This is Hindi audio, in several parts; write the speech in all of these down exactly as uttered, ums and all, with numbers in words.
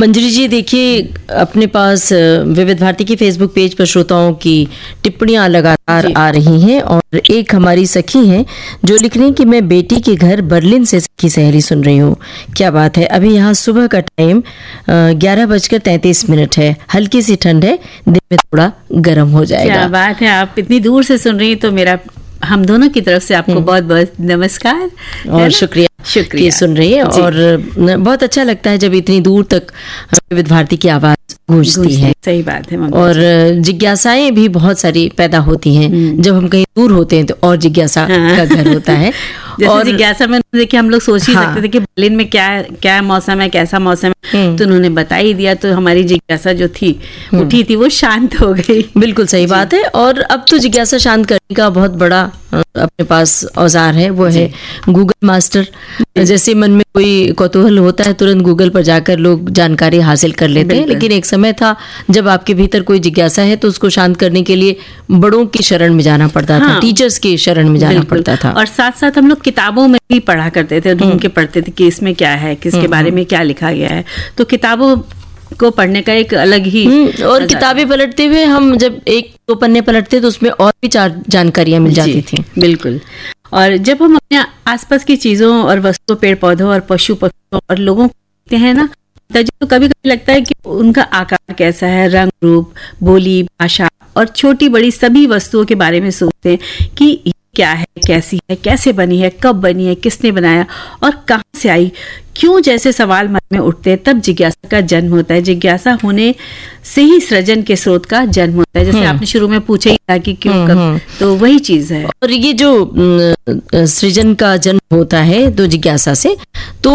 मंजरी जी, देखिए अपने पास विविध भारती की फेसबुक पेज पर श्रोताओं की टिप्पणियां लगातार आ रही हैं और एक हमारी सखी हैं जो लिख रही हैं कि मैं बेटी के घर बर्लिन से सखी सहेली सुन रही हूँ। क्या बात है, अभी यहाँ सुबह का टाइम ग्यारह बजकर तैंतीस मिनट है, हल्की सी ठंड है, दिन में थोड़ा गर्म हो जाएगा। क्या बात है, आप इतनी दूर से सुन रही हैं, तो मेरा हम दोनों की तरफ से आपको बहुत बहुत नमस्कार और शुक्रिया शुक्रिया कि सुन रही है। और बहुत अच्छा लगता है जब इतनी दूर तक विविध भारती की आवाज गूंजती है। सही बात है। और जिज्ञासाएं भी बहुत सारी पैदा होती हैं जब हम कहीं दूर होते हैं, तो और जिज्ञासा हाँ। का घर होता है। और जिज्ञासा में देखिए हम लोग सोच ही हाँ। सकते थे कि बर्लिन में क्या क्या मौसम है, कैसा मौसम है, तो उन्होंने बता ही दिया, तो हमारी जिज्ञासा जो थी उठी थी वो शांत हो गई। बिल्कुल सही बात है। और अब तो जिज्ञासा शांत करने का बहुत बड़ा अपने पास औजार है, वो है गूगल मास्टर। जैसे मन में कोई कौतूहल होता है, तुरंत गूगल पर जाकर लोग जानकारी हासिल कर लेते हैं। लेकिन एक समय था जब आपके भीतर कोई जिज्ञासा है तो उसको शांत करने के लिए बड़ों की शरण में जाना पड़ता था, हाँ, टीचर्स की शरण में जाना पड़ता था। और साथ साथ हम लोग किताबों में भी पढ़ा करते थे, ढूंढ के पढ़ते थे कि इसमें क्या है, किसके बारे में क्या लिखा गया है। तो किताबों को पढ़ने का एक अलग ही और किताबें पलटते हुए हम जब एक दो पन्ने पलटते तो उसमें और भी चार जानकारियां मिल जाती थी। बिल्कुल। और जब हम अपने आसपास की चीजों और वस्तुओं, पेड़ पौधों और पशु पक्षियों और लोगों को देखते हैं ना, तो कभी कभी लगता है कि उनका आकार कैसा है, रंग रूप, बोली, भाषा और छोटी बड़ी सभी वस्तुओं के बारे में सोचते हैं कि क्या है, कैसी है, कैसे बनी है, कब बनी है, किसने बनाया और कहाँ से आई, क्यों, जैसे सवाल मन में उठते हैं। तब जिज्ञासा का जन्म होता है। जिज्ञासा होने से ही सृजन के स्रोत का जन्म होता है। जैसे आपने शुरू में पूछा ही था कि क्यों, कब, तो वही चीज है। और ये जो सृजन का जन्म होता है तो जिज्ञासा से, तो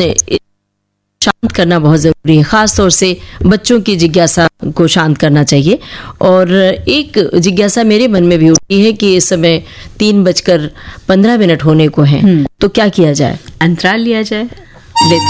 शांत करना बहुत जरूरी है। खास तौर से बच्चों की जिज्ञासा को शांत करना चाहिए। और एक जिज्ञासा मेरे मन में भी उठी है कि इस समय तीन बजकर पंद्रह मिनट होने को हैं, तो क्या किया जाए? अंतराल लिया जाए। लेते